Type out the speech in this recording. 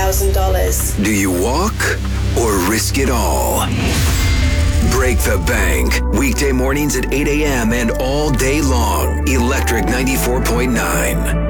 $100,000. Do you walk or risk it all? Break the Bank. Weekday mornings at 8 a.m. and all day long. Electric 94.9.